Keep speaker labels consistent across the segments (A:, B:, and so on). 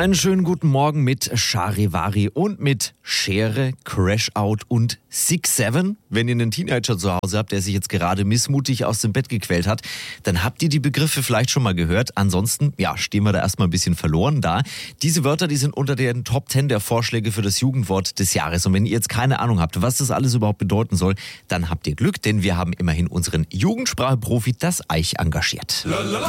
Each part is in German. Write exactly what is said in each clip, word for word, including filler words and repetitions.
A: Einen schönen guten Morgen mit Charivari und mit Schere, Crashout und Six Seven. Wenn ihr einen Teenager zu Hause habt, der sich jetzt gerade missmutig aus dem Bett gequält hat, dann habt ihr die Begriffe vielleicht schon mal gehört. Ansonsten, ja, stehen wir da erstmal ein bisschen verloren da. Diese Wörter, die sind unter den Top Ten der Vorschläge für das Jugendwort des Jahres. Und wenn ihr jetzt keine Ahnung habt, was das alles überhaupt bedeuten soll, dann habt ihr Glück, denn wir haben immerhin unseren Jugendspracheprofi, das Eich, engagiert.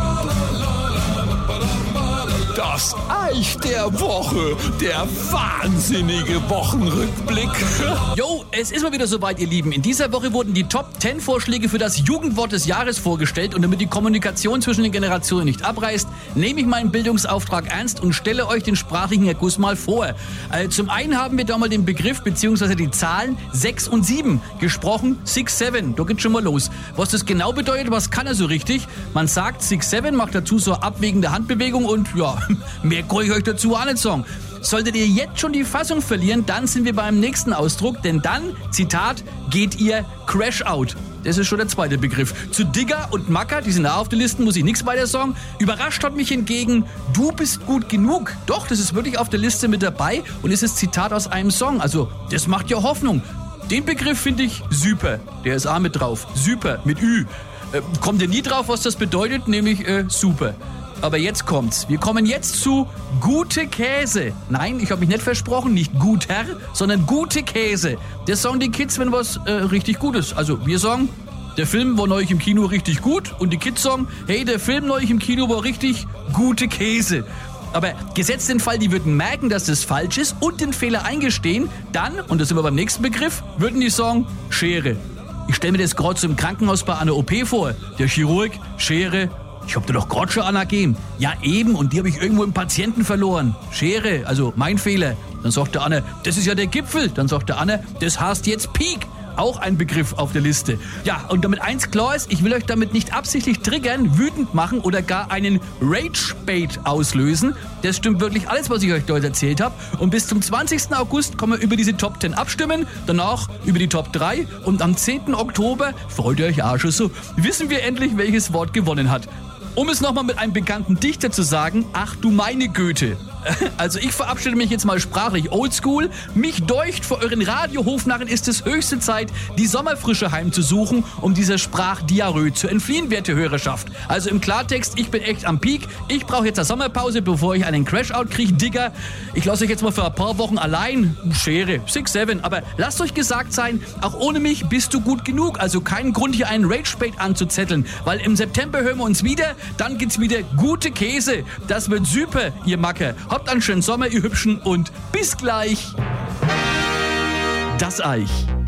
B: Das Eich der Woche, der wahnsinnige Wochenrückblick.
C: Jo, es ist mal wieder soweit, ihr Lieben. In dieser Woche wurden die Top Ten Vorschläge für das Jugendwort des Jahres vorgestellt. Und damit die Kommunikation zwischen den Generationen nicht abreißt, nehme ich meinen Bildungsauftrag ernst und stelle euch den sprachlichen Erguss mal vor. Also zum einen haben wir da mal den Begriff bzw. die Zahlen sechs und sieben gesprochen. Six Seven, da geht's schon mal los. Was das genau bedeutet, was kann er so richtig? Man sagt Six Seven, macht dazu so abwägende Handbewegung und ja, mehr kann ich euch dazu auch nicht sagen. Solltet ihr jetzt schon die Fassung verlieren, dann sind wir beim nächsten Ausdruck, denn dann, Zitat, geht ihr Crash-out. Das ist schon der zweite Begriff. Zu Digger und Macker, die sind auch auf der Liste, muss ich nichts weiter sagen. Überrascht hat mich hingegen, du bist gut genug. Doch, das ist wirklich auf der Liste mit dabei und ist das Zitat aus einem Song. Also, das macht ja Hoffnung. Den Begriff finde ich super. Der ist auch mit drauf. Super, mit Ü. Äh, kommt ihr nie drauf, was das bedeutet? Nämlich äh, super. Aber jetzt kommt's. Wir kommen jetzt zu gute Käse. Nein, ich habe mich nicht versprochen, nicht guter, sondern gute Käse. Das sagen die Kids, wenn was äh, richtig gut ist. Also wir sagen, der Film war neulich im Kino richtig gut und die Kids sagen, hey, der Film neulich im Kino war richtig gute Käse. Aber gesetzt den Fall, die würden merken, dass das falsch ist und den Fehler eingestehen, dann, und das sind wir beim nächsten Begriff, würden die sagen, Schere. Ich stelle mir das gerade so im Krankenhaus bei einer O P vor. Der Chirurg, Schere. Ich hab dir doch gerade schon einer gegeben. Ja eben, und die habe ich irgendwo im Patienten verloren. Schere, also mein Fehler. Dann sagt der Anne, das ist ja der Gipfel. Dann sagt der Anne, das heißt jetzt Peak. Auch ein Begriff auf der Liste. Ja, und damit eins klar ist, ich will euch damit nicht absichtlich triggern, wütend machen oder gar einen Rage-Bait auslösen. Das stimmt wirklich alles, was ich euch dort erzählt habe. Und bis zum zwanzigsten August können wir über diese Top Ten abstimmen, danach über die Top drei und am zehnten Oktober, freut ihr euch auch schon so, wissen wir endlich, welches Wort gewonnen hat. Um es nochmal mit einem bekannten Dichter zu sagen, ach du meine Goethe. Also ich verabschiede mich jetzt mal sprachlich oldschool. Mich deucht, vor euren Radiohofnarren ist es höchste Zeit, die Sommerfrische heimzusuchen, um dieser Sprachdiarrhoe zu entfliehen, werte Hörerschaft. Also im Klartext, ich bin echt am Peak. Ich brauche jetzt eine Sommerpause, bevor ich einen Crashout kriege, Digger. Ich lasse euch jetzt mal für ein paar Wochen allein. Schere, Six Seven. Aber lasst euch gesagt sein, auch ohne mich bist du gut genug. Also keinen Grund, hier einen Rage-Bait anzuzetteln. Weil im September hören wir uns wieder. Dann gibt's wieder gute Käse. Das wird super, ihr Macker. Habt einen schönen Sommer, ihr Hübschen, und bis gleich. Das Eich.